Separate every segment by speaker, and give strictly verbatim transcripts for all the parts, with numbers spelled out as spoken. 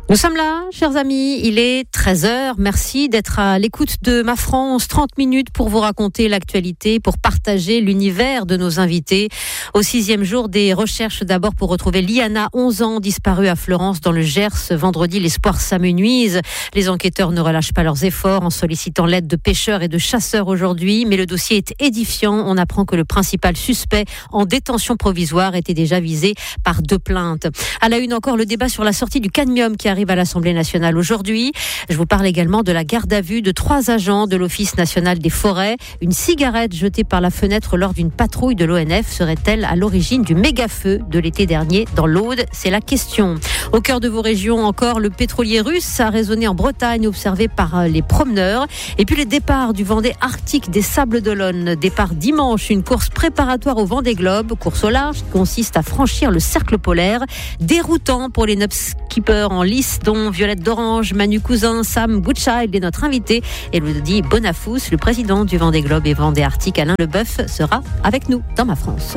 Speaker 1: Nous sommes là, chers amis, il est treize heures. Merci d'être à l'écoute de Ma France. trente minutes pour vous raconter l'actualité, pour partager l'univers de nos invités. Au sixième jour des recherches, d'abord pour retrouver Liana, onze ans, disparue à Fleurance dans le Gers. Vendredi, l'espoir s'amenuise. Les enquêteurs ne relâchent pas leurs efforts en sollicitant l'aide de pêcheurs et de chasseurs aujourd'hui. Mais le dossier est édifiant. On apprend que le principal suspect en détention provisoire était déjà visé par deux plaintes. À la une encore, le débat sur la sortie du cadmium qui arrive à l'Assemblée nationale aujourd'hui. Je vous parle également de la garde à vue de trois agents de l'Office national des forêts. Une cigarette jetée par la fenêtre lors d'une patrouille de l'O N F serait-elle à l'origine du méga-feu de l'été dernier dans l'Aude? C'est la question. Au cœur de vos régions encore, le pétrolier russe a résonné en Bretagne, observé par les promeneurs. Et puis le départ du Vendée Arctique des Sables d'Olonne. Départ dimanche, une course préparatoire au Vendée Globe, course au large qui consiste à franchir le cercle polaire. Déroutant pour les neuf skippers en lice, dont Violette d'Orange, Manu Cousin, Sam Goodchild est notre invité. Et Elodie Bonafous, le président du Vendée Globe et Vendée Arctique, Alain Leboeuf, sera avec nous dans Ma France.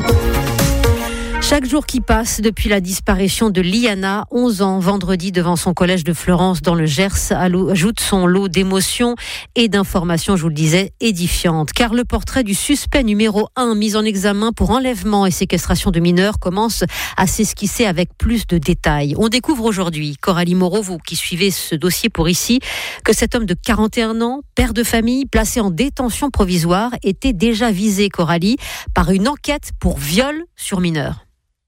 Speaker 1: Chaque jour qui passe depuis la disparition de Liana, onze ans, vendredi devant son collège de Fleurance dans le Gers, ajoute son lot d'émotions et d'informations, je vous le disais, édifiantes. Car le portrait du suspect numéro un, mis en examen pour enlèvement et séquestration de mineurs, commence à s'esquisser avec plus de détails. On découvre aujourd'hui, Coralie Moreau, vous qui suivez ce dossier pour ici, que cet homme de quarante et un ans, père de famille, placé en détention provisoire, était déjà visé, Coralie, par une enquête pour viol sur mineurs.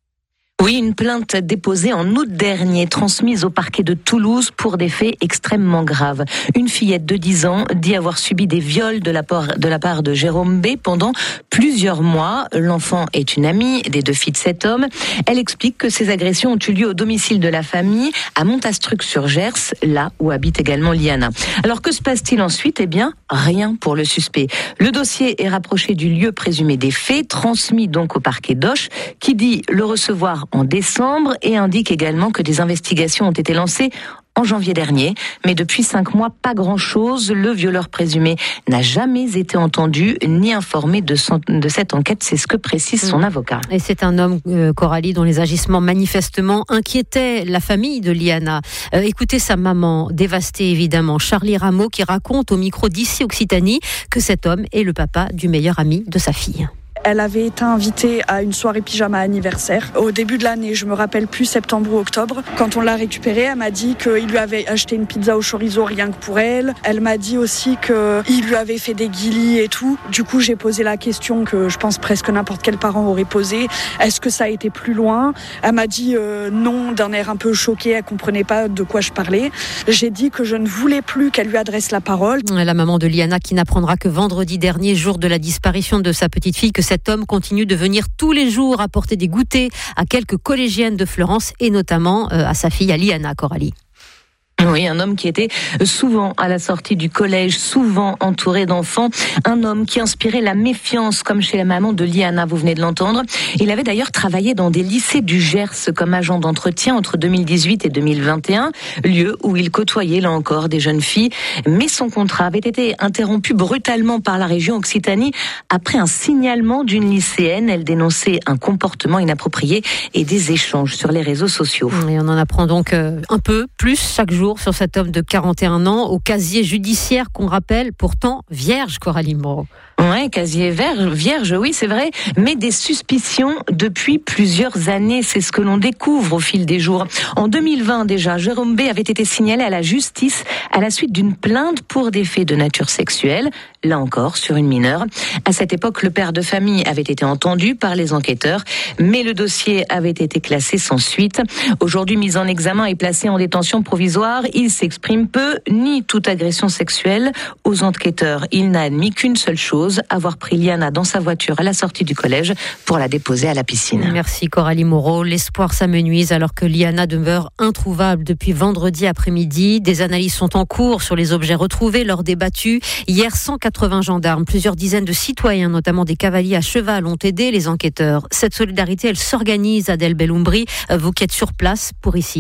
Speaker 2: Oui, une plainte déposée en août dernier, transmise au parquet de Toulouse pour des faits extrêmement graves. Une fillette de dix ans dit avoir subi des viols de la part de, la part de Jérôme B pendant plusieurs mois. L'enfant est une amie des deux filles de cet homme. Elle explique que ces agressions ont eu lieu au domicile de la famille, à Montastruc-sur-Gers, là où habite également Liana. Alors que se passe-t-il ensuite? Eh bien, rien pour le suspect. Le dossier est rapproché du lieu présumé des faits, transmis donc au parquet d'Auch, qui dit le recevoir en décembre et indique également que des investigations ont été lancées en janvier dernier. Mais depuis cinq mois, pas grand-chose. Le violeur présumé n'a jamais été entendu ni informé de, son, de cette enquête. C'est ce que précise son avocat.
Speaker 1: Et c'est un homme, euh, Coralie, dont les agissements manifestement inquiétaient la famille de Liana. Euh, écoutez sa maman, dévastée évidemment, Charlie Rameau, qui raconte au micro d'Ici Occitanie que cet homme est le papa du meilleur ami de sa fille.
Speaker 3: Elle avait été invitée à une soirée pyjama anniversaire au début de l'année, je me rappelle plus, septembre ou octobre. Quand on l'a récupérée, elle m'a dit qu'il lui avait acheté une pizza au chorizo rien que pour elle. Elle m'a dit aussi qu'il lui avait fait des guilis et tout. Du coup, j'ai posé la question que je pense presque n'importe quel parent aurait posée. Est-ce que ça a été plus loin? Elle m'a dit euh, non, d'un air un peu choqué, elle comprenait pas de quoi je parlais. J'ai dit que je ne voulais plus qu'elle lui adresse la parole.
Speaker 1: La maman de Liana qui n'apprendra que vendredi dernier, jour de la disparition de sa petite fille, que cet homme continue de venir tous les jours apporter des goûters à quelques collégiennes de Fleurance et notamment euh, à sa fille, à Liana, Coralie.
Speaker 2: Oui, un homme qui était souvent à la sortie du collège, souvent entouré d'enfants. Un homme qui inspirait la méfiance, comme chez la maman de Liana, vous venez de l'entendre. Il avait d'ailleurs travaillé dans des lycées du Gers comme agent d'entretien entre deux mille dix-huit et deux mille vingt et un, lieu où il côtoyait là encore des jeunes filles. Mais son contrat avait été interrompu brutalement par la région Occitanie après un signalement d'une lycéenne. Elle dénonçait un comportement inapproprié et des échanges sur les réseaux sociaux.
Speaker 1: Et on en apprend donc un peu plus chaque jour sur cet homme de quarante et un ans, au casier judiciaire qu'on rappelle pourtant vierge, Coralie Moreau.
Speaker 2: Ouais, casier vierge, oui, c'est vrai, mais des suspicions depuis plusieurs années. C'est ce que l'on découvre au fil des jours. En deux mille vingt déjà, Jérôme B avait été signalé à la justice à la suite d'une plainte pour des faits de nature sexuelle, là encore sur une mineure. À cette époque, le père de famille avait été entendu par les enquêteurs, mais le dossier avait été classé sans suite. Aujourd'hui, mis en examen et placé en détention provisoire, il s'exprime peu, nie toute agression sexuelle. Aux enquêteurs, il n'a admis qu'une seule chose, avoir pris Liana dans sa voiture à la sortie du collège pour la déposer à la piscine.
Speaker 1: Merci Coralie Moreau. L'espoir s'amenuise alors que Liana demeure introuvable depuis vendredi après-midi. Des analyses sont en cours sur les objets retrouvés lors des battues. Hier, cent quatre-vingts gendarmes, plusieurs dizaines de citoyens, notamment des cavaliers à cheval, ont aidé les enquêteurs. Cette solidarité, elle s'organise, Adèle Bellumbri, vous qui êtes sur place pour ici.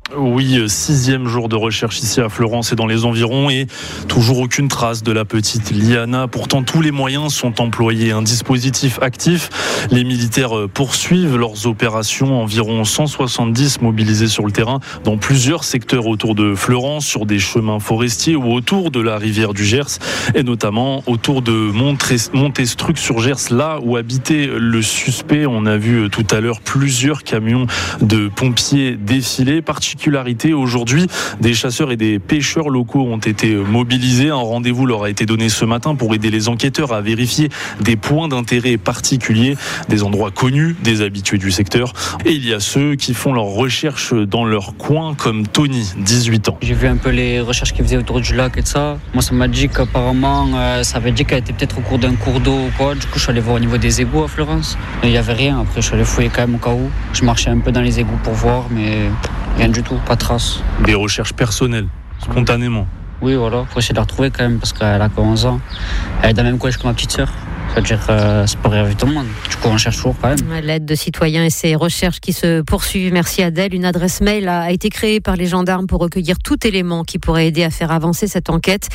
Speaker 4: Oui, sixième jour de recherche ici à Fleurance et dans les environs et toujours aucune trace de la petite Liana. Pourtant, tous les moyens sont employés. Un dispositif actif. Les militaires poursuivent leurs opérations. Environ cent soixante-dix mobilisés sur le terrain dans plusieurs secteurs autour de Fleurance, sur des chemins forestiers ou autour de la rivière du Gers et notamment autour de Montestruc sur Gers, là où habitait le suspect. On a vu tout à l'heure plusieurs camions de pompiers défiler. Particulièrement aujourd'hui, des chasseurs et des pêcheurs locaux ont été mobilisés. Un rendez-vous leur a été donné ce matin pour aider les enquêteurs à vérifier des points d'intérêt particuliers, des endroits connus des habitués du secteur. Et il y a ceux qui font leurs recherches dans leur coin, comme Tony, dix-huit ans.
Speaker 5: J'ai vu un peu les recherches qu'ils faisaient autour du lac et de ça. Moi, ça m'a dit qu'apparemment, euh, ça avait dit qu'elle était peut-être au cours d'un cours d'eau ou quoi. Du coup, je suis allé voir au niveau des égouts à Fleurance. Il n'y avait rien. Après, je suis allé fouiller quand même au cas où. Je marchais un peu dans les égouts pour voir, mais rien du tout. Pas de traces.
Speaker 4: Des recherches personnelles, spontanément.
Speaker 5: Oui, voilà. Faut essayer de la retrouver quand même parce qu'elle a que onze ans. Elle est dans le même collège que ma petite sœur. C'est-à-dire euh, c'est pas arrivé tout le monde. Du coup, on cherche toujours quand même.
Speaker 1: L'aide de citoyens et ces recherches qui se poursuivent. Merci Adèle. Une adresse mail a été créée par les gendarmes pour recueillir tout élément qui pourrait aider à faire avancer cette enquête.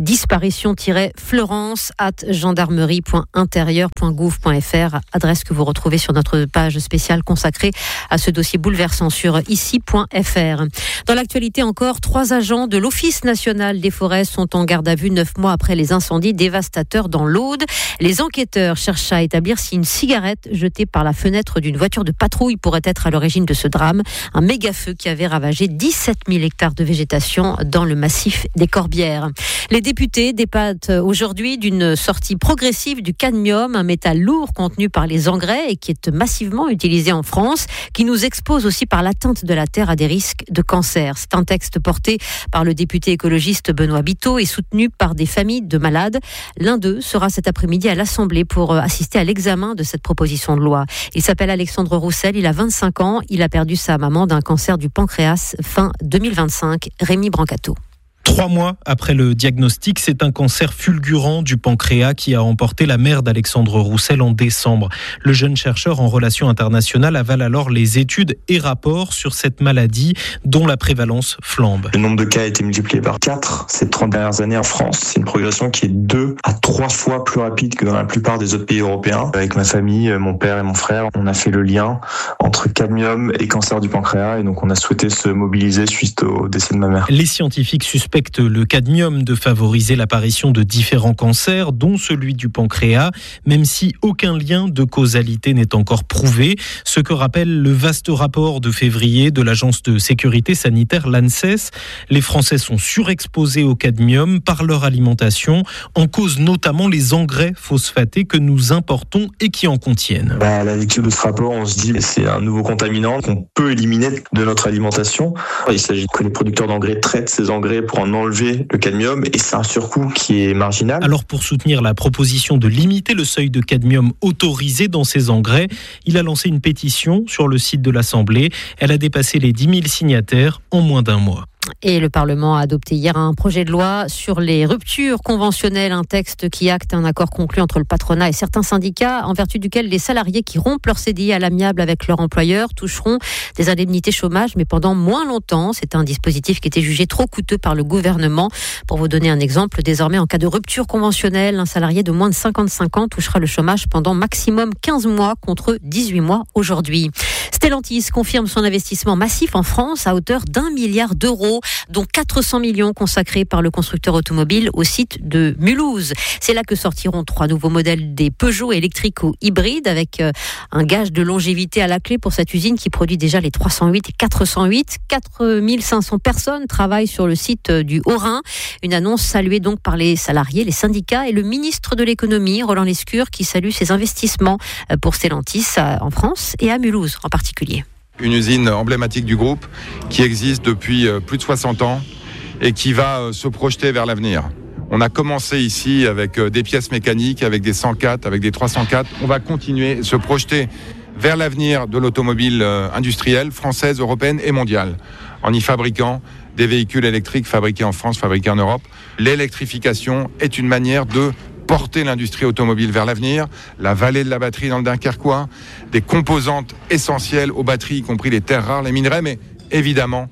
Speaker 1: Disparition-Fleurance at gendarmerie point intérieur point gouv point f r. Adresse que vous retrouvez sur notre page spéciale consacrée à ce dossier bouleversant sur ici point f r. Dans l'actualité encore, trois agents de l'Office national des forêts sont en garde à vue neuf mois après les incendies dévastateurs dans l'Aude. Les enquêteurs cherchent à établir si une cigarette jetée par la fenêtre d'une voiture de patrouille pourrait être à l'origine de ce drame. Un méga feu qui avait ravagé dix-sept mille hectares de végétation dans le massif des Corbières. Les députés débattent aujourd'hui d'une sortie progressive du cadmium, un métal lourd contenu par les engrais et qui est massivement utilisé en France, qui nous expose aussi par l'atteinte de la terre à des risques de cancer. C'est un texte porté par le député écologiste Benoît Biteau et soutenu par des familles de malades. L'un d'eux sera cet après-midi à l'Assemblée pour assister à l'examen de cette proposition de loi. Il s'appelle Alexandre Roussel, il a vingt-cinq ans, il a perdu sa maman d'un cancer du pancréas fin deux mille vingt-cinq. Rémi Brancato.
Speaker 6: Trois mois après le diagnostic, c'est un cancer fulgurant du pancréas qui a emporté la mère d'Alexandre Roussel en décembre. Le jeune chercheur en relations internationales avale alors les études et rapports sur cette maladie dont la prévalence flambe.
Speaker 7: Le nombre de cas a été multiplié par quatre ces trente dernières années en France. C'est une progression qui est deux à trois fois plus rapide que dans la plupart des autres pays européens. Avec ma famille, mon père et mon frère, on a fait le lien entre cadmium et cancer du pancréas et donc on a souhaité se mobiliser suite au décès de ma mère.
Speaker 6: Les scientifiques suspectent le cadmium de favoriser l'apparition de différents cancers, dont celui du pancréas, même si aucun lien de causalité n'est encore prouvé. Ce que rappelle le vaste rapport de février de l'Agence de sécurité sanitaire, l'ANSES. Les Français sont surexposés au cadmium par leur alimentation, en cause notamment les engrais phosphatés que nous importons et qui en contiennent.
Speaker 7: Bah, à la lecture de ce rapport, on se dit que c'est un nouveau contaminant qu'on peut éliminer de notre alimentation. Il s'agit que les producteurs d'engrais traitent ces engrais pour en enlever le cadmium et c'est un surcoût qui est marginal.
Speaker 6: Alors pour soutenir la proposition de limiter le seuil de cadmium autorisé dans ces engrais, il a lancé une pétition sur le site de l'Assemblée. Elle a dépassé les dix mille signataires en moins d'un mois.
Speaker 1: Et le Parlement a adopté hier un projet de loi sur les ruptures conventionnelles, un texte qui acte un accord conclu entre le patronat et certains syndicats, en vertu duquel les salariés qui rompent leur C D I à l'amiable avec leur employeur toucheront des indemnités chômage, mais pendant moins longtemps. C'est un dispositif qui était jugé trop coûteux par le gouvernement. Pour vous donner un exemple, désormais, en cas de rupture conventionnelle, un salarié de moins de cinquante-cinq ans touchera le chômage pendant maximum quinze mois contre dix-huit mois aujourd'hui. Stellantis confirme son investissement massif en France à hauteur d'un milliard d'euros, dont quatre cents millions consacrés par le constructeur automobile au site de Mulhouse. C'est là que sortiront trois nouveaux modèles des Peugeot électriques ou hybrides, avec un gage de longévité à la clé pour cette usine qui produit déjà les trois cent huit et quatre cent huit. quatre mille cinq cents personnes travaillent sur le site du Haut-Rhin. Une annonce saluée donc par les salariés, les syndicats et le ministre de l'économie, Roland Lescure, qui salue ces investissements pour Stellantis en France et à Mulhouse en particulier.
Speaker 8: Une usine emblématique du groupe qui existe depuis plus de soixante ans et qui va se projeter vers l'avenir. On a commencé ici avec des pièces mécaniques, avec des cent quatre, avec des trois cent quatre. On va continuer à se projeter vers l'avenir de l'automobile industrielle, française, européenne et mondiale, en y fabriquant des véhicules électriques fabriqués en France, fabriqués en Europe. L'électrification est une manière de porter l'industrie automobile vers l'avenir, la vallée de la batterie dans le Dunkerquois, des composantes essentielles aux batteries, y compris les terres rares, les minerais, mais évidemment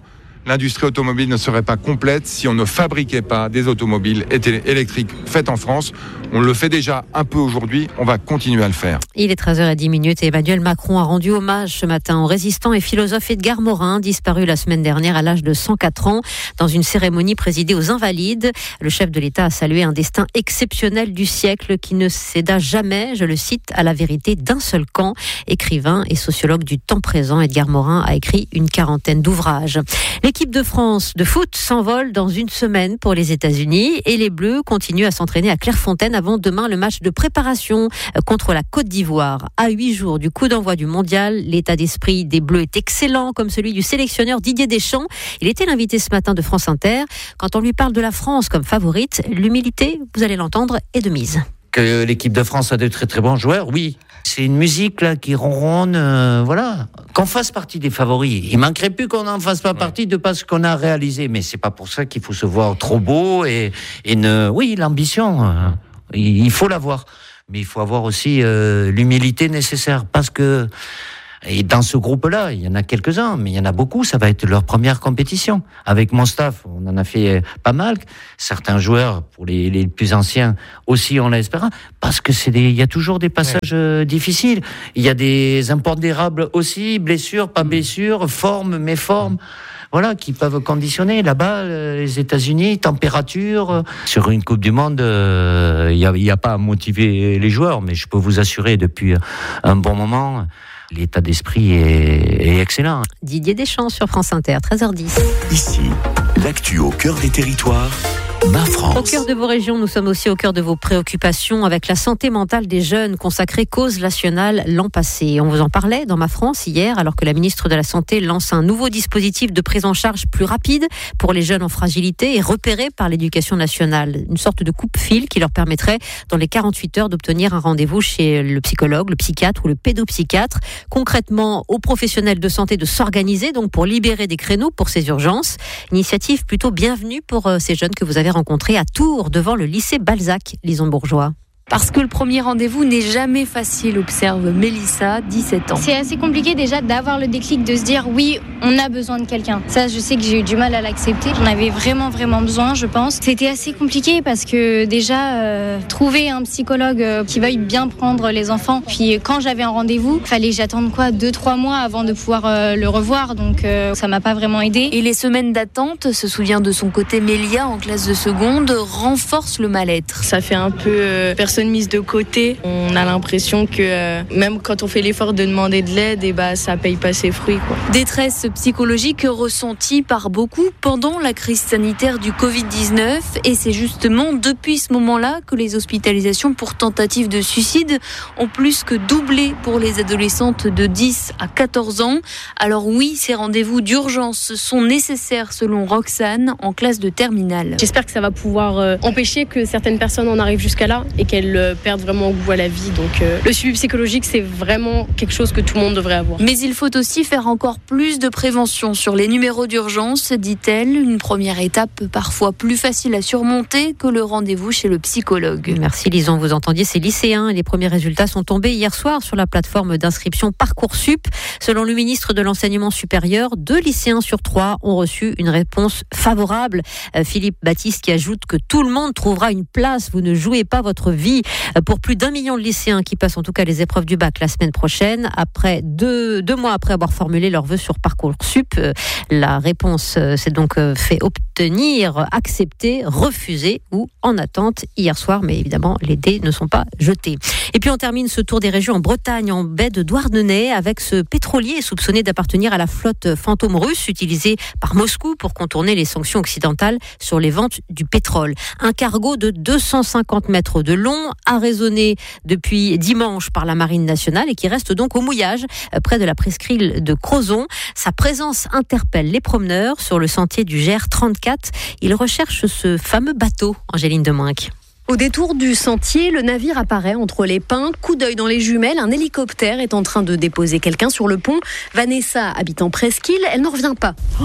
Speaker 8: l'industrie automobile ne serait pas complète si on ne fabriquait pas des automobiles électriques faites en France. On le fait déjà un peu aujourd'hui, on va continuer à le faire.
Speaker 1: Il est treize heures dix et Emmanuel Macron a rendu hommage ce matin au résistant et philosophe Edgar Morin, disparu la semaine dernière à l'âge de cent quatre ans, dans une cérémonie présidée aux Invalides. Le chef de l'État a salué un destin exceptionnel du siècle qui ne céda jamais, je le cite, à la vérité d'un seul camp. Écrivain et sociologue du temps présent, Edgar Morin a écrit une quarantaine d'ouvrages. L'équipe de France de foot s'envole dans une semaine pour les États-Unis et les Bleus continuent à s'entraîner à Clairefontaine avant demain le match de préparation contre la Côte d'Ivoire. À huit jours du coup d'envoi du mondial, l'état d'esprit des Bleus est excellent, comme celui du sélectionneur Didier Deschamps. Il était l'invité ce matin de France Inter. Quand on lui parle de la France comme favorite, l'humilité, vous allez l'entendre, est de mise.
Speaker 9: Que l'équipe de France a de très très bons joueurs, oui. C'est une musique là qui ronronne, euh, voilà. Qu'on fasse partie des favoris. Il manquerait plus qu'on n'en fasse pas partie de pas ce qu'on a réalisé. Mais c'est pas pour ça qu'il faut se voir trop beau et, et ne, oui, l'ambition, euh, il faut l'avoir. Mais il faut avoir aussi euh, l'humilité nécessaire parce que et dans ce groupe-là, il y en a quelques-uns, mais il y en a beaucoup, ça va être leur première compétition. Avec mon staff, on en a fait pas mal. Certains joueurs, pour les, les plus anciens, aussi on l'espère, parce que c'est des, il y a toujours des passages ouais. difficiles. Il y a des impondérables aussi, blessures, pas blessures, formes, méformes. Voilà, qui peuvent conditionner. Là-bas, les États-Unis, température. Sur une Coupe du Monde, il euh, n'y a, y a pas à motiver les joueurs, mais je peux vous assurer depuis un bon moment, l'état d'esprit est, est excellent.
Speaker 1: Didier Deschamps sur France Inter, treize heures dix.
Speaker 10: Ici, l'actu au cœur des territoires. Ma France.
Speaker 1: Au cœur de vos régions, nous sommes aussi au cœur de vos préoccupations avec la santé mentale des jeunes consacrée cause nationale l'an passé. On vous en parlait dans Ma France hier, alors que la ministre de la Santé lance un nouveau dispositif de prise en charge plus rapide pour les jeunes en fragilité et repérés par l'éducation nationale. Une sorte de coupe-fil qui leur permettrait, dans les quarante-huit heures, d'obtenir un rendez-vous chez le psychologue, le psychiatre ou le pédopsychiatre. Concrètement, aux professionnels de santé de s'organiser donc pour libérer des créneaux pour ces urgences. Initiative plutôt bienvenue pour ces jeunes que vous avez rencontré à Tours devant le lycée Balzac, Lison Bourgeois.
Speaker 11: Parce que le premier rendez-vous n'est jamais facile, observe Mélissa, dix-sept ans.
Speaker 12: C'est assez compliqué déjà d'avoir le déclic de se dire oui, on a besoin de quelqu'un. Ça, je sais que j'ai eu du mal à l'accepter. J'en avais vraiment, vraiment besoin, je pense. C'était assez compliqué parce que déjà, euh, trouver un psychologue euh, qui veuille bien prendre les enfants. Puis quand j'avais un rendez-vous, il fallait que j'attende quoi, deux, trois mois avant de pouvoir euh, le revoir. Donc euh, ça m'a pas vraiment aidé.
Speaker 11: Et les semaines d'attente, se souvient de son côté Mélia en classe de seconde, renforcent le mal-être.
Speaker 13: Ça fait un peu euh, personne mise de côté. On a l'impression que euh, même quand on fait l'effort de demander de l'aide, et bah, ça paye pas ses fruits, quoi.
Speaker 11: Détresse psychologique ressentie par beaucoup pendant la crise sanitaire du covid dix-neuf et c'est justement depuis ce moment-là que les hospitalisations pour tentative de suicide ont plus que doublé pour les adolescentes de dix à quatorze ans. Alors oui, ces rendez-vous d'urgence sont nécessaires selon Roxane en classe de terminale.
Speaker 14: J'espère que ça va pouvoir euh, empêcher que certaines personnes en arrivent jusqu'à là et qu'elles euh, perdent vraiment goût à la vie. Donc euh, le suivi psychologique, c'est vraiment quelque chose que tout le monde devrait avoir.
Speaker 11: Mais il faut aussi faire encore plus de prévention sur les numéros d'urgence, dit-elle. Une première étape parfois plus facile à surmonter que le rendez-vous chez le psychologue.
Speaker 1: Merci Lison, vous entendiez ces lycéens et les premiers résultats sont tombés hier soir sur la plateforme d'inscription Parcoursup. Selon le ministre de l'Enseignement supérieur, deux lycéens sur trois ont reçu une réponse favorable. Euh, Philippe Baptiste qui ajoute que tout le monde trouvera une place, vous ne jouez pas votre vie. Euh, pour plus d'un million de lycéens qui passent en tout cas les épreuves du bac la semaine prochaine, après deux, deux mois après avoir formulé leurs vœux sur Parcoursup, euh, la réponse euh, s'est donc euh, fait obtenir, acceptée, refusée ou en attente hier soir, mais évidemment les dés ne sont pas jetés. Et puis on termine ce tour des régions en Bretagne, en baie de Douarnenez, avec ce pétrolier soupçonné d'appartenir à la flotte fantôme russe utilisée par Moscou pour contourner les sanctions occidentales sur les ventes du pétrole. Un cargo de deux cent cinquante mètres de long, arraisonné depuis dimanche par la Marine nationale et qui reste donc au mouillage près de la presqu'île de Crozon. Sa présence interpelle les promeneurs sur le sentier du Gers trente-quatre. Ils recherchent ce fameux bateau, Angéline Demoinck.
Speaker 15: Au détour du sentier, le navire apparaît entre les pins. Coup d'œil dans les jumelles, un hélicoptère est en train de déposer quelqu'un sur le pont. Vanessa habite en presqu'île, elle n'en revient pas. Oh,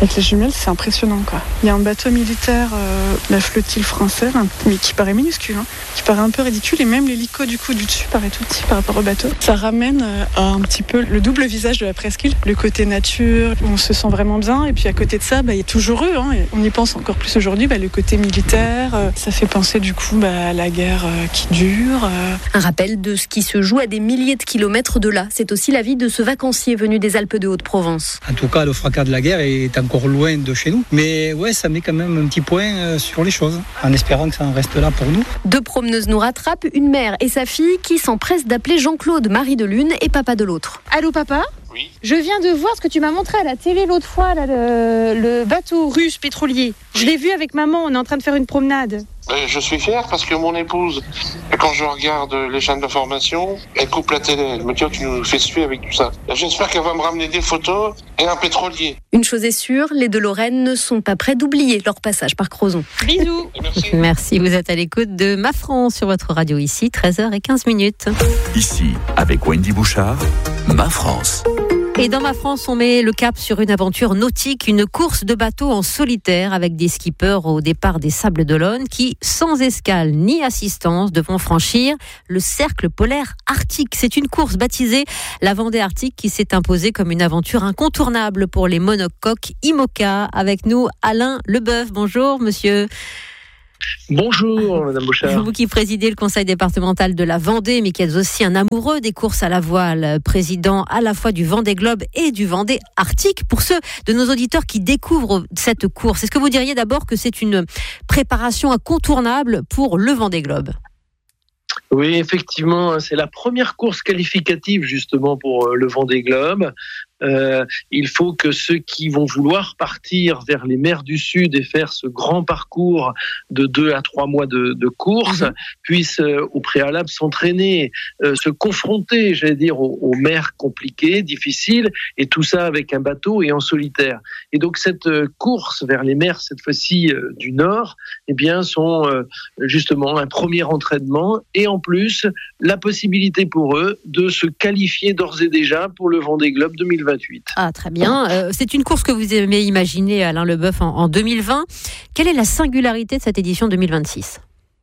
Speaker 3: Avec les jumelles, c'est impressionnant, quoi. Il y a un bateau militaire, euh, la flottille française, hein, mais qui paraît minuscule, hein, qui paraît un peu ridicule, et même l'hélico du coup du dessus paraît tout petit par rapport au bateau. Ça ramène euh, à un petit peu le double visage de la presqu'île, le côté nature, où on se sent vraiment bien, et puis à côté de ça, bah, il y a toujours eux, hein, et on y pense encore plus aujourd'hui, bah, le côté militaire, euh, ça fait penser du coup bah, à la guerre euh, qui dure. Euh.
Speaker 15: Un rappel de ce qui se joue à des milliers de kilomètres de là. C'est aussi l'avis de ce vacancier venu des Alpes de Haute-Provence.
Speaker 16: En tout cas, le fracas de la guerre est encore loin de chez nous. Mais ouais, ça met quand même un petit point sur les choses, en espérant que ça en reste là pour nous.
Speaker 15: Deux promeneuses nous rattrapent, une mère et sa fille qui s'empressent d'appeler Jean-Claude, mari de l'une et papa de l'autre.
Speaker 17: Allô papa ?
Speaker 18: Oui.
Speaker 17: Je viens de voir ce que tu m'as montré à la télé l'autre fois, là, le, le bateau russe pétrolier. Je l'ai vu avec maman, on est en train de faire une promenade.
Speaker 18: Je suis fier parce que mon épouse, quand je regarde les chaînes d'information, elle coupe la télé. Elle me dit, oh, tu nous fais suer avec tout ça. J'espère qu'elle va me ramener des photos et un pétrolier.
Speaker 15: Une chose est sûre, les de Lorraine ne sont pas prêts d'oublier leur passage par Crozon.
Speaker 17: Bisous.
Speaker 18: Merci.
Speaker 1: Merci, vous êtes à l'écoute de Ma France sur votre radio ici, treize heures quinze minutes.
Speaker 10: Ici, avec Wendy Bouchard, Ma France.
Speaker 1: Et dans Ma France, on met le cap sur une aventure nautique, une course de bateau en solitaire avec des skippers au départ des Sables d'Olonne qui, sans escale ni assistance, devront franchir le cercle polaire arctique. C'est une course baptisée la Vendée Arctique qui s'est imposée comme une aventure incontournable pour les monocoques IMOCA. Avec nous, Alain Leboeuf. Bonjour, monsieur.
Speaker 19: Bonjour, Madame Bouchard.
Speaker 1: Vous qui présidez le conseil départemental de la Vendée, mais qui êtes aussi un amoureux des courses à la voile, président à la fois du Vendée Globe et du Vendée Arctique. Pour ceux de nos auditeurs qui découvrent cette course, est-ce que vous diriez d'abord que c'est une préparation incontournable pour le Vendée Globe ?
Speaker 19: Oui, effectivement, c'est la première course qualificative justement pour le Vendée Globe. Euh, il faut que ceux qui vont vouloir partir vers les mers du Sud et faire ce grand parcours de deux à trois mois de, de course mmh. puissent euh, au préalable s'entraîner, euh, se confronter, j'allais dire, aux, aux mers compliquées, difficiles, et tout ça avec un bateau et en solitaire. Et donc cette euh, course vers les mers, cette fois-ci euh, du Nord, eh bien, sont euh, justement un premier entraînement et en plus la possibilité pour eux de se qualifier d'ores et déjà pour le Vendée Globe deux mille vingt-huit.
Speaker 1: Ah, très bien. Euh, c'est une course que vous aimez imaginer, Alain Leboeuf, en, en deux mille vingt. Quelle est la singularité de cette édition deux mille vingt-six ?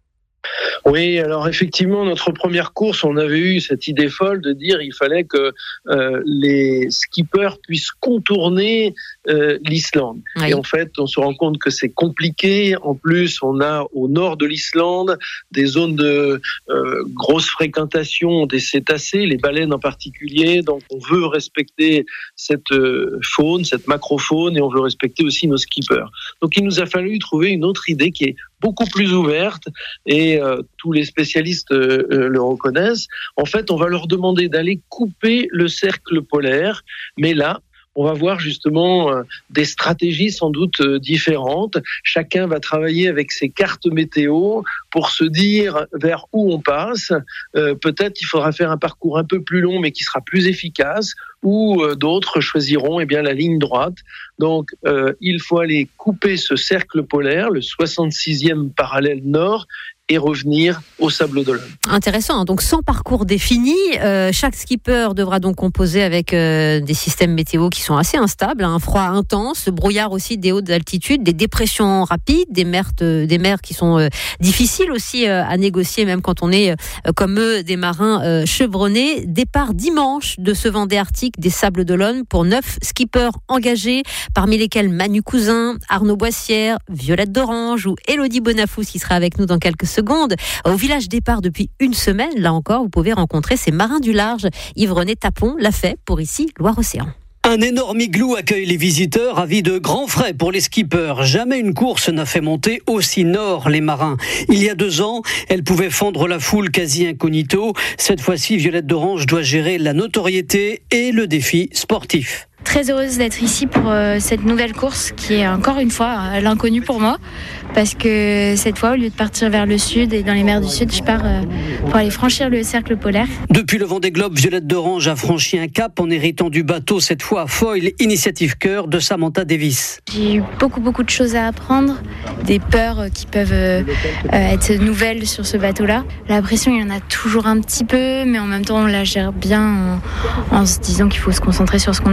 Speaker 19: Oui, alors effectivement, notre première course, on avait eu cette idée folle de dire qu'il fallait que euh, les skippers puissent contourner euh, l'Islande. Oui. Et en fait, on se rend compte que c'est compliqué. En plus, on a au nord de l'Islande des zones de euh, grosse fréquentation des cétacés, les baleines en particulier. Donc, on veut respecter cette euh, faune, cette macrofaune, et on veut respecter aussi nos skippers. Donc, il nous a fallu trouver une autre idée qui est beaucoup plus ouverte, et euh, tous les spécialistes euh, le reconnaissent. En fait, on va leur demander d'aller couper le cercle polaire, mais là, on va voir justement euh, des stratégies sans doute euh, différentes. Chacun va travailler avec ses cartes météo pour se dire vers où on passe. Euh, peut-être il faudra faire un parcours un peu plus long, mais qui sera plus efficace, ou euh, d'autres choisiront eh bien, la ligne droite. Donc, euh, il faut aller couper ce cercle polaire, le soixante-sixième parallèle nord, et revenir au Sables d'Olonne.
Speaker 1: Intéressant, donc sans parcours défini, euh, chaque skipper devra donc composer avec euh, des systèmes météo qui sont assez instables, un froid intense, brouillard aussi des hautes altitudes, des dépressions rapides, des mers, euh, des mers qui sont euh, difficiles aussi euh, à négocier, même quand on est euh, comme eux des marins euh, chevronnés. Départ dimanche de ce Vendée Arctique des Sables d'Olonne pour neuf skippers engagés, parmi lesquels Manu Cousin, Arnaud Boissière, Violette d'Orange ou Élodie Bonafous qui sera avec nous dans quelques secondes. Au village départ depuis une semaine, là encore, vous pouvez rencontrer ces marins du large. Yves-René Tapon l'a fait pour ici, Loire-Océan.
Speaker 20: Un énorme igloo accueille les visiteurs, avis de grands frais pour les skippers. Jamais une course n'a fait monter aussi nord les marins. Il y a deux ans, elle pouvait fendre la foule quasi incognito. Cette fois-ci, Violette d'Orange doit gérer la notoriété et le défi sportif.
Speaker 12: Très heureuse d'être ici pour euh, cette nouvelle course qui est encore une fois euh, l'inconnu pour moi, parce que cette fois, au lieu de partir vers le sud et dans les mers du sud, je pars euh, pour aller franchir le cercle polaire.
Speaker 20: Depuis le Vendée Globe, Violette d'Orange a franchi un cap en héritant du bateau, cette fois à Foyle, Initiative Cœur de Samantha Davis.
Speaker 12: J'ai eu beaucoup beaucoup de choses à apprendre, des peurs qui peuvent euh, être nouvelles sur ce bateau-là. La pression, il y en a toujours un petit peu, mais en même temps, on la gère bien en, en se disant qu'il faut se concentrer sur ce qu'on a à faire sur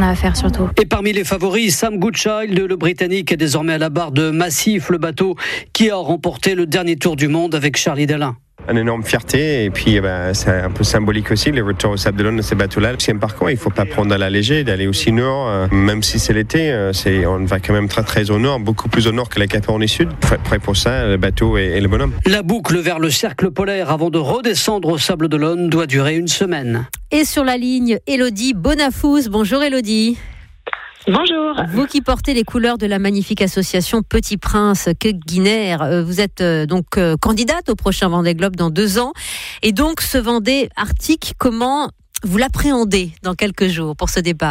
Speaker 11: surtout.
Speaker 20: Et parmi les favoris, Sam Goodchild, le Britannique, est désormais à la barre de Massif, le bateau qui a remporté le dernier Tour du Monde avec Charlie Dalin.
Speaker 21: Une énorme fierté et puis ben, c'est un peu symbolique aussi le retour au Sable d'Olonne de ces bateaux-là. C'est un parcours, il ne faut pas prendre à la légère, d'aller aussi nord, euh, même si c'est l'été, c'est, on va quand même très très au nord, beaucoup plus au nord que la Cap-Horn Sud. Prêt pour ça, le bateau et, et le bonhomme.
Speaker 20: La boucle vers le cercle polaire avant de redescendre au Sable d'Olonne doit durer une semaine.
Speaker 1: Et sur la ligne, Élodie Bonafous. Bonjour Élodie.
Speaker 22: Bonjour.
Speaker 1: Vous qui portez les couleurs de la magnifique association Petit Prince que Guinaire, vous êtes donc candidate au prochain Vendée Globe dans deux ans. Et donc ce Vendée Arctique, comment vous l'appréhendez dans quelques jours pour ce départ ?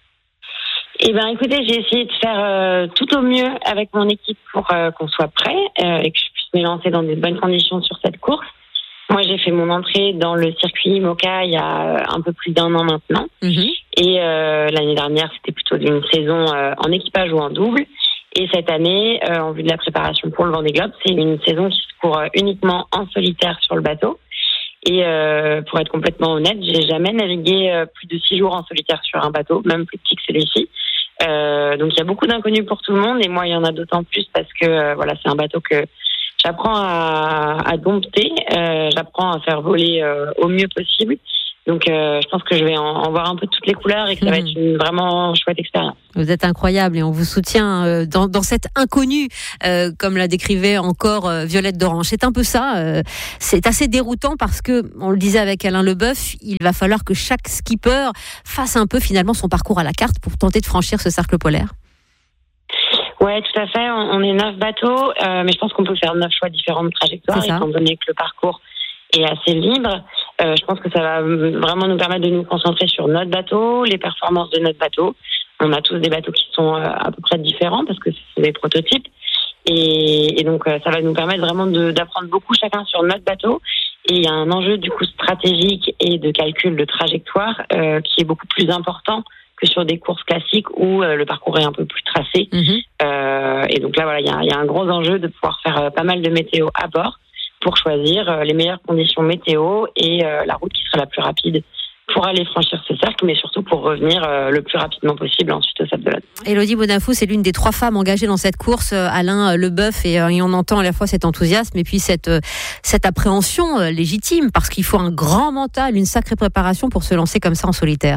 Speaker 22: Eh bien écoutez, j'ai essayé de faire euh, tout au mieux avec mon équipe pour euh, qu'on soit prêt euh, et que je puisse me lancer dans de bonnes conditions sur cette course. Moi, j'ai fait mon entrée dans le circuit IMOCA il y a un peu plus d'un an maintenant. Mmh. Et euh, l'année dernière, c'était plutôt une saison euh, en équipage ou en double. Et cette année, euh, en vue de la préparation pour le Vendée Globe, c'est une saison qui se court uniquement en solitaire sur le bateau. Et euh, pour être complètement honnête, j'ai jamais navigué euh, plus de six jours en solitaire sur un bateau, même plus petit que celui-ci. Euh, donc il y a beaucoup d'inconnus pour tout le monde. Et moi, il y en a d'autant plus parce que euh, voilà, c'est un bateau que j'apprends à, à dompter, euh, j'apprends à faire voler euh, au mieux possible. Donc euh, je pense que je vais en, en voir un peu toutes les couleurs et que ça mmh. va être une vraiment chouette expérience.
Speaker 1: Vous êtes incroyable et on vous soutient euh, dans, dans cette inconnue, euh, comme la décrivait encore euh, Violette d'Orange. C'est un peu ça, euh, c'est assez déroutant parce que, on le disait avec Alain Leboeuf, il va falloir que chaque skipper fasse un peu finalement son parcours à la carte pour tenter de franchir ce cercle polaire.
Speaker 22: Ouais, tout à fait. On est neuf bateaux, euh, mais je pense qu'on peut faire neuf choix différents de trajectoire, étant donné que le parcours est assez libre. Euh, je pense que ça va vraiment nous permettre de nous concentrer sur notre bateau, les performances de notre bateau. On a tous des bateaux qui sont euh, à peu près différents parce que c'est des prototypes. Et, et donc, euh, ça va nous permettre vraiment de, d'apprendre beaucoup chacun sur notre bateau. Et il y a un enjeu du coup stratégique et de calcul de trajectoire euh, qui est beaucoup plus important que sur des courses classiques où euh, le parcours est un peu plus tracé. Mmh. Euh, et donc là, voilà, il y a, y a un gros enjeu de pouvoir faire euh, pas mal de météo à bord pour choisir euh, les meilleures conditions météo et euh, la route qui sera la plus rapide pour aller franchir ce cercle, mais surtout pour revenir euh, le plus rapidement possible ensuite au Sable d'Olonne.
Speaker 1: Élodie Bonafous, c'est l'une des trois femmes engagées dans cette course. Alain Leboeuf, et, euh, et on entend à la fois cet enthousiasme et puis cette, euh, cette appréhension euh, légitime, parce qu'il faut un grand mental, une sacrée préparation pour se lancer comme ça en solitaire.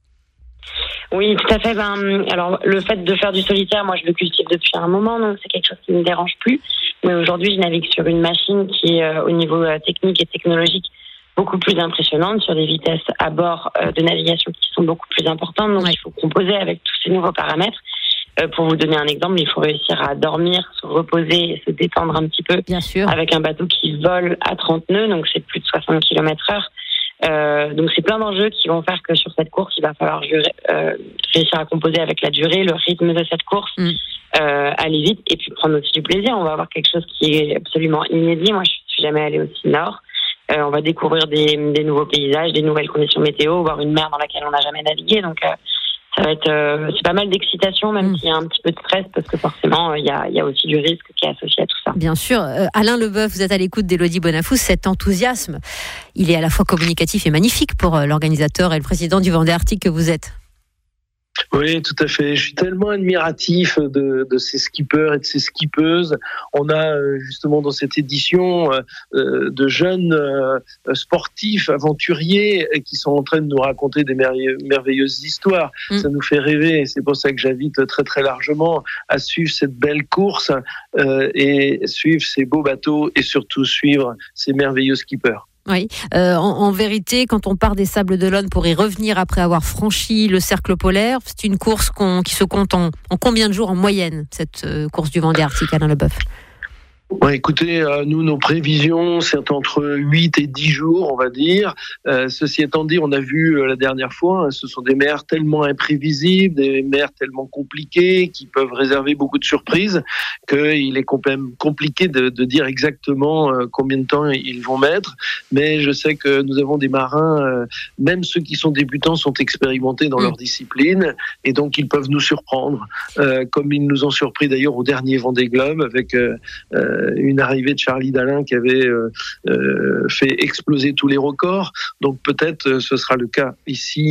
Speaker 22: Oui, tout à fait. Ben, alors, le fait de faire du solitaire, moi, je le cultive depuis un moment, donc c'est quelque chose qui ne me dérange plus. Mais aujourd'hui, je navigue sur une machine qui est, euh, au niveau euh, technique et technologique, beaucoup plus impressionnante, sur des vitesses à bord euh, de navigation qui sont beaucoup plus importantes. Donc, ouais. il faut composer avec tous ces nouveaux paramètres. Euh, pour vous donner un exemple, il faut réussir à dormir, se reposer et se détendre un petit peu.
Speaker 1: Bien sûr.
Speaker 22: Avec un bateau qui vole à trente nœuds, donc c'est plus de soixante kilomètres heure. Euh, donc c'est plein d'enjeux qui vont faire que sur cette course, il va falloir jurer, euh, réussir à composer avec la durée, le rythme de cette course, mm. euh, aller vite et puis prendre aussi du plaisir. On va avoir quelque chose qui est absolument inédit. Moi, je suis jamais allée aussi nord. Euh, on va découvrir des, des nouveaux paysages, des nouvelles conditions météo, voir une mer dans laquelle on n'a jamais navigué. Donc euh, ça va être, euh, c'est pas mal d'excitation, même mmh. s'il y a un petit peu de stress, parce que forcément, il y a, il y a aussi du risque qui est associé à tout ça.
Speaker 1: Bien sûr. Euh, Alain Leboeuf, vous êtes à l'écoute d'Élodie Bonafous. Cet enthousiasme, il est à la fois communicatif et magnifique pour euh, l'organisateur et le président du Vendée Arctique que vous êtes.
Speaker 19: Oui, tout à fait. Je suis tellement admiratif de, de ces skippers et de ces skippeuses. On a justement dans cette édition euh, de jeunes euh, sportifs, aventuriers qui sont en train de nous raconter des merveilleuses histoires. Mmh. Ça nous fait rêver et c'est pour ça que j'invite très très largement à suivre cette belle course euh, et suivre ces beaux bateaux et surtout suivre ces merveilleux skippers.
Speaker 1: Oui, euh, en, en vérité, quand on part des Sables d'Olonne pour y revenir après avoir franchi le cercle polaire, c'est une course qu'on, qui se compte en, en combien de jours en moyenne, cette euh, course du Vendée Arctique, Alain Leboeuf?
Speaker 19: Ouais, écoutez, euh, nous, nos prévisions, c'est entre huit et dix jours, on va dire. Euh, ceci étant dit, on a vu euh, la dernière fois, hein, ce sont des mers tellement imprévisibles, des mers tellement compliquées, qui peuvent réserver beaucoup de surprises, qu'il est quand même compliqué de, de dire exactement euh, combien de temps ils vont mettre. Mais je sais que nous avons des marins, euh, même ceux qui sont débutants, sont expérimentés dans mmh. leur discipline, et donc ils peuvent nous surprendre, euh, comme ils nous ont surpris d'ailleurs au dernier Vendée Globe, avec... Euh, euh, une arrivée de Charlie Dalin qui avait euh, euh, fait exploser tous les records. Donc peut-être euh, ce sera le cas ici euh,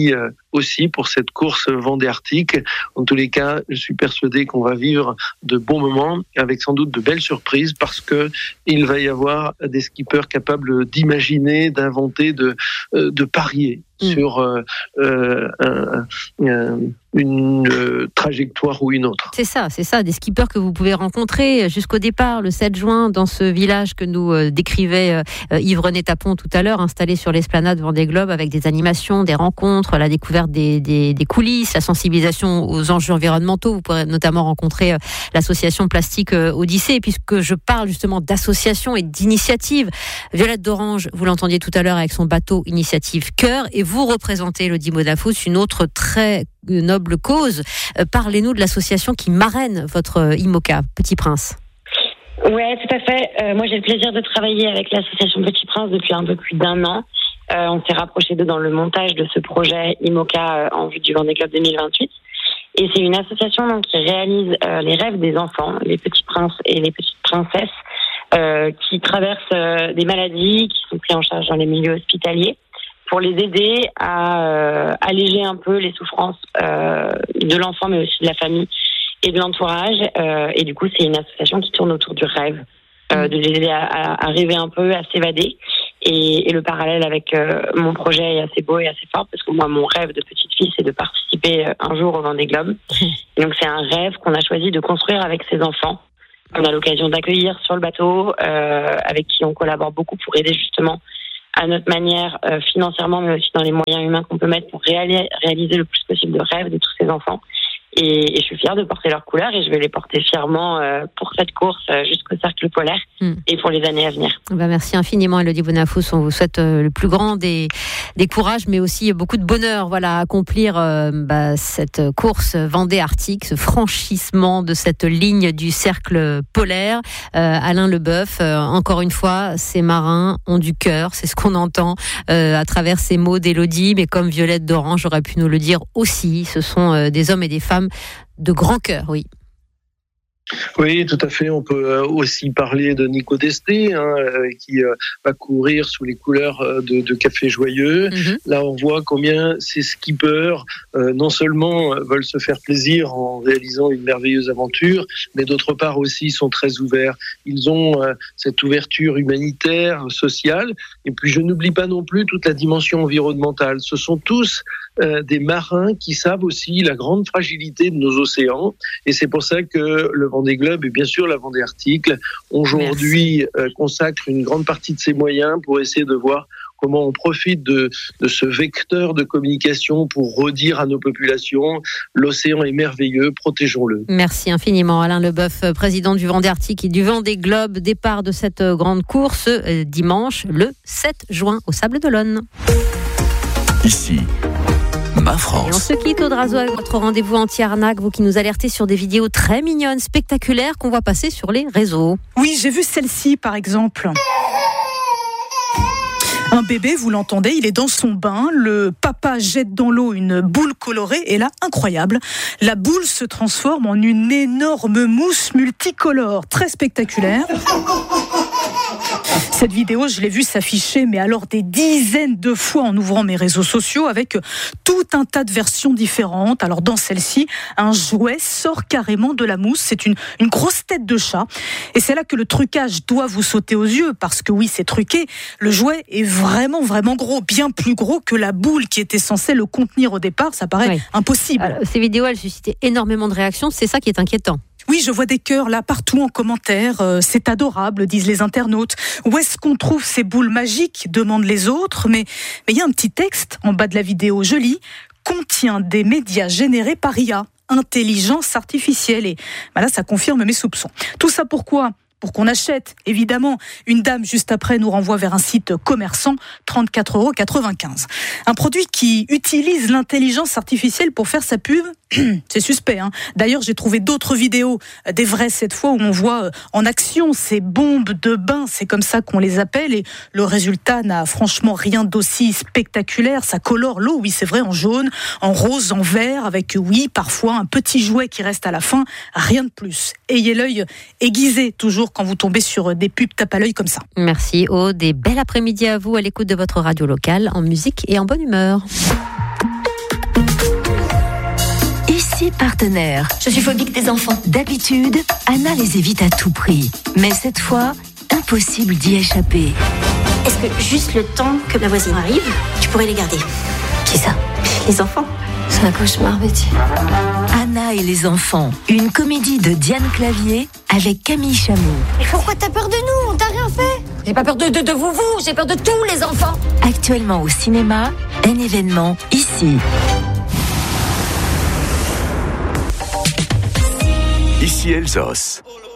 Speaker 19: aussi pour cette course Vendée Arctique. En tous les cas, je suis persuadé qu'on va vivre de bons moments avec sans doute de belles surprises parce que il va y avoir des skippers capables d'imaginer, d'inventer, de, de parier mmh. sur euh, euh, un, un, une euh, trajectoire ou une autre.
Speaker 1: C'est ça, c'est ça, des skippers que vous pouvez rencontrer jusqu'au départ, le sept juin, dans ce village que nous euh, décrivait euh, Yves-René Tapon tout à l'heure, installé sur l'esplanade Vendée Globe avec des animations, des rencontres, la découverte des, des, des coulisses, la sensibilisation aux enjeux environnementaux. Vous pourrez notamment rencontrer euh, l'association Plastique euh, Odyssée. Et puisque je parle justement d'associations et d'initiatives, Violette d'Orange, vous l'entendiez tout à l'heure avec son bateau Initiative Cœur, et vous représentez le Dimodafous, une autre très noble cause. Euh, parlez-nous de l'association qui marraine votre euh, IMOCA, Petit Prince.
Speaker 22: Ouais, tout à fait. Euh, moi, j'ai le plaisir de travailler avec l'association Petit Prince depuis un peu plus d'un an. Euh, on s'est rapprochés d'eux dans le montage de ce projet IMOCA euh, en vue du Vendée Globe deux mille vingt-huit. Et c'est une association donc, qui réalise euh, les rêves des enfants, les petits princes et les petites princesses, euh, qui traversent euh, des maladies, qui sont pris en charge dans les milieux hospitaliers, pour les aider à euh, alléger un peu les souffrances euh, de l'enfant, mais aussi de la famille et de l'entourage. Euh, et du coup, c'est une association qui tourne autour du rêve, euh, de les aider à, à, à rêver un peu, à s'évader. Et, et le parallèle avec euh, mon projet est assez beau et assez fort, parce que moi, mon rêve de petite fille, c'est de participer euh, un jour au Vendée Globe. Et donc, c'est un rêve qu'on a choisi de construire avec ses enfants. On a l'occasion d'accueillir sur le bateau, euh, avec qui on collabore beaucoup pour aider justement à notre manière, euh, financièrement, mais aussi dans les moyens humains qu'on peut mettre pour réali- réaliser le plus possible de rêves de tous ces enfants. Et, et je suis fière de porter leurs couleurs et je vais les porter fièrement euh, pour cette course euh, jusqu'au cercle polaire mmh. et pour les années à venir.
Speaker 1: Bah merci infiniment, Élodie Bonafous. On vous souhaite euh, le plus grand des, des courages, mais aussi beaucoup de bonheur, voilà, à accomplir euh, bah, cette course Vendée Arctique, ce franchissement de cette ligne du cercle polaire. Euh, Alain Leboeuf, euh, encore une fois, ces marins ont du cœur, c'est ce qu'on entend euh, à travers ces mots d'Élodie, mais comme Violette d'Orange aurait pu nous le dire aussi, ce sont euh, des hommes et des femmes de grand cœur, oui.
Speaker 19: Oui, tout à fait. On peut aussi parler de Nico Desté, hein, qui euh, va courir sous les couleurs de, de Café Joyeux. Mm-hmm. Là, on voit combien ces skippers, euh, non seulement veulent se faire plaisir en réalisant une merveilleuse aventure, mais d'autre part aussi sont très ouverts. Ils ont euh, cette ouverture humanitaire, sociale. Et puis, je n'oublie pas non plus toute la dimension environnementale. Ce sont tous euh, des marins qui savent aussi la grande fragilité de nos océans. Et c'est pour ça que le Vendée Globe et bien sûr la Vendée Arctique aujourd'hui euh, consacre une grande partie de ses moyens pour essayer de voir comment on profite de, de ce vecteur de communication pour redire à nos populations l'océan est merveilleux, protégeons-le.
Speaker 1: Merci infiniment Alain Leboeuf, président du Vendée Arctique et du Vendée Globe. Départ de cette grande course euh, dimanche le sept juin au Sable d'Olonne.
Speaker 10: Ici Ma France.
Speaker 1: Et on se quitte, Audrazo, avec votre rendez-vous anti-arnaque, vous qui nous alertez sur des vidéos très mignonnes, spectaculaires, qu'on voit passer sur les réseaux.
Speaker 2: Oui, j'ai vu celle-ci, par exemple. Un bébé, vous l'entendez, il est dans son bain, le papa jette dans l'eau une boule colorée et là, incroyable, la boule se transforme en une énorme mousse multicolore, très spectaculaire. Cette vidéo, je l'ai vue s'afficher, mais alors des dizaines de fois en ouvrant mes réseaux sociaux avec tout un tas de versions différentes. Alors dans celle-ci, un jouet sort carrément de la mousse. C'est une, une grosse tête de chat. Et c'est là que le trucage doit vous sauter aux yeux, parce que oui, c'est truqué. Le jouet est vraiment, vraiment gros, bien plus gros que la boule qui était censée le contenir au départ. Ça paraît oui. impossible.
Speaker 1: Alors, ces vidéos, elles suscitaient énormément de réactions. C'est ça qui est inquiétant.
Speaker 2: Oui, je vois des cœurs là partout en commentaire. Euh, c'est adorable, disent les internautes. Où est-ce qu'on trouve ces boules magiques, demandent les autres. Mais mais il y a un petit texte en bas de la vidéo. Je lis, contient des médias générés par I A, intelligence artificielle. Et bah là, ça confirme mes soupçons. Tout ça pourquoi ? Pour qu'on achète, évidemment. Une dame, juste après, nous renvoie vers un site commerçant, trente-quatre euros quatre-vingt-quinze. Un produit qui utilise l'intelligence artificielle pour faire sa pub, c'est suspect. Hein. D'ailleurs, j'ai trouvé d'autres vidéos, des vraies cette fois, où on voit en action ces bombes de bain, c'est comme ça qu'on les appelle, et le résultat n'a franchement rien d'aussi spectaculaire. Ça colore l'eau, oui, c'est vrai, en jaune, en rose, en vert, avec, oui, parfois un petit jouet qui reste à la fin, rien de plus. Ayez l'œil aiguisé, toujours, quand vous tombez sur des pubs tape à l'œil comme ça.
Speaker 1: Merci Aude, et bel après-midi à vous à l'écoute de votre radio locale, en musique et en bonne humeur.
Speaker 4: six partenaires.
Speaker 5: Je suis phobique des enfants.
Speaker 4: D'habitude, Anna les évite à tout prix. Mais cette fois, impossible d'y échapper.
Speaker 5: Est-ce que juste le temps que la voisine arrive, tu pourrais les garder?
Speaker 4: Qui ça?
Speaker 5: Les enfants.
Speaker 4: C'est un cauchemar, Betty. Anna et les enfants, une comédie de Diane Clavier avec Camille Chamou.
Speaker 5: Mais pourquoi t'as peur de nous? On t'a rien fait. J'ai pas peur de, de, de vous, vous, j'ai peur de tous les enfants.
Speaker 4: Actuellement au cinéma, un événement ici.
Speaker 10: Ici Elsos.